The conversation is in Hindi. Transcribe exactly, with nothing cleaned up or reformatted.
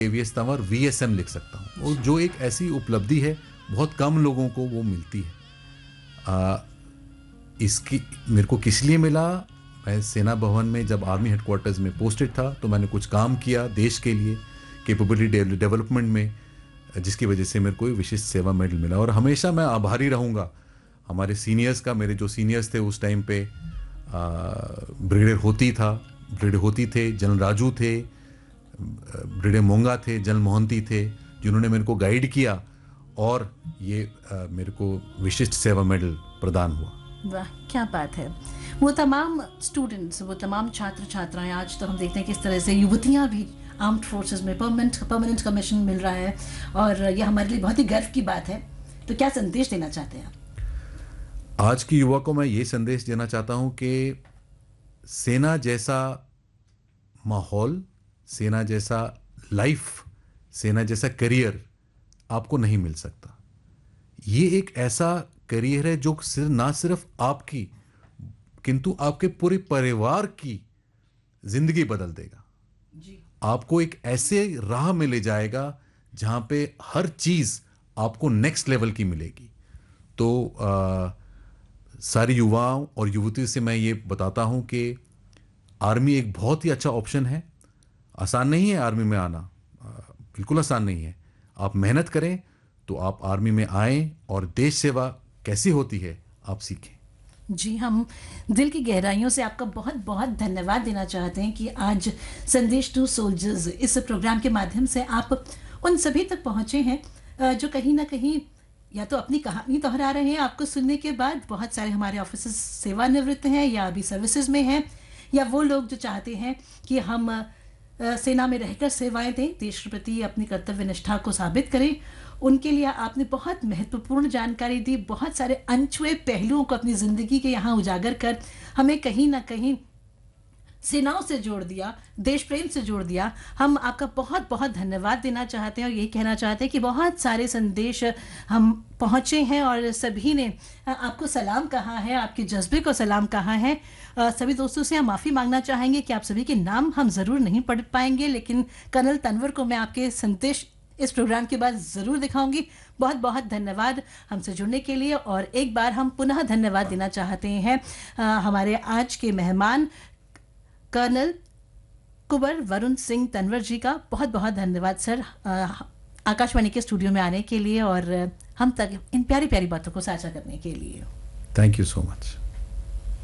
एवीएस तंवर वीएसएम लिख सकता हूँ। और जो एक ऐसी उपलब्धि है, बहुत कम लोगों को वो मिलती है। आ, इसकी मेरे को किस लिए मिला? मैं सेना भवन में जब आर्मी हेडक्वार्टर्स में पोस्टेड था तो मैंने कुछ काम किया देश के लिए, कैपेबिलिटी डेवलपमेंट में, जिसकी वजह से मेरे को विशिष्ट सेवा मेडल मिला। और हमेशा मैं आभारी रहूँगा हमारे सीनियर्स का। मेरे जो सीनियर्स थे उस टाइम पे, ब्रिगेडियर होती था ब्रिगेडियर होती थे जनरल राजू थे, ब्रिगेडियर मोंगा थे, जनरल मोहंती थे, जिन्होंने मेरे को गाइड किया और ये आ, मेरे को विशिष्ट सेवा मेडल प्रदान हुआ। वाह, क्या बात है। वो तमाम स्टूडेंट्स, वो तमाम छात्र छात्राएं, आज तो हम देखते हैं किस तरह से युवतियां भी आर्म्ड फोर्सेस में परमानेंट परमानेंट कमीशन मिल रहा है, और यह हमारे लिए बहुत ही गर्व की बात है। तो क्या संदेश देना चाहते हैं आप? आज की युवा को मैं ये संदेश देना चाहता हूँ कि सेना जैसा माहौल, सेना जैसा लाइफ, सेना जैसा करियर आपको नहीं मिल सकता। ये एक ऐसा करियर है जो सिर्फ ना सिर्फ आपकी किंतु आपके पूरे परिवार की जिंदगी बदल देगा जी। आपको एक ऐसे राह में ले जाएगा जहां पे हर चीज आपको नेक्स्ट लेवल की मिलेगी। तो आ, सारी युवाओं और युवतियों से मैं ये बताता हूं कि आर्मी एक बहुत ही अच्छा ऑप्शन है। आसान नहीं है आर्मी में आना, बिल्कुल आसान नहीं है। आप मेहनत करें तो आप आर्मी में आएं और देश सेवा कैसी होती है आप सीखें। जी, हम दिल की गहराइयों से आपका बहुत बहुत धन्यवाद देना चाहते हैं कि आज संदेश टू सोल्जर्स इस प्रोग्राम के माध्यम से आप उन सभी तक पहुंचे हैं जो कहीं ना कहीं या तो अपनी कहानी दोहरा रहे हैं। आपको सुनने के बाद बहुत सारे हमारे ऑफिसर्स सेवानिवृत्त हैं या अभी सर्विसेज में हैं, या वो लोग जो चाहते हैं कि हम सेना में रहकर सेवाएं दें, देश के प्रति अपनी कर्तव्य निष्ठा को साबित करें। उनके लिए आपने बहुत महत्वपूर्ण जानकारी दी, बहुत सारे अनछुए पहलुओं को अपनी ज़िंदगी के यहाँ उजागर कर हमें कहीं ना कहीं सेनाओं से जोड़ दिया, देश प्रेम से जोड़ दिया। हम आपका बहुत बहुत धन्यवाद देना चाहते हैं और यही कहना चाहते हैं कि बहुत सारे संदेश हम पहुँचे हैं और सभी ने आपको सलाम कहा है, आपके जज्बे को सलाम कहा है। सभी दोस्तों से हम माफ़ी मांगना चाहेंगे कि आप सभी के नाम हम ज़रूर नहीं पढ़ पाएंगे, लेकिन कर्नल तनवर को मैं आपके संदेश इस प्रोग्राम के बाद ज़रूर दिखाऊंगी। बहुत बहुत धन्यवाद हमसे जुड़ने के लिए। और एक बार हम पुनः धन्यवाद देना चाहते हैं आ, हमारे आज के मेहमान कर्नल कुंवर वरुण सिंह तनवर जी का। बहुत बहुत धन्यवाद सर, आकाशवाणी के स्टूडियो में आने के लिए और हम तक इन प्यारी प्यारी बातों को साझा करने के लिए। Thank you so much.